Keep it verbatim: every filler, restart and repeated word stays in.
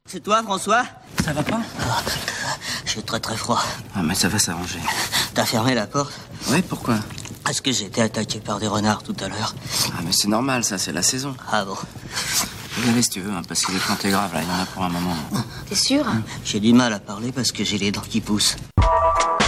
C'est toi, François? Ça va pas? Ah, j'ai très très froid. Ah, mais ça va s'arranger. T'as fermé la porte? Oui, pourquoi? Parce que j'ai été attaqué par des renards tout à l'heure. Ah, mais c'est normal, ça, c'est la saison. Ah bon? Viens aller si tu veux, hein, parce que les plantes est grave, là, il y en a pour un moment. T'es sûr? J'ai du mal à parler parce que j'ai les dents qui poussent.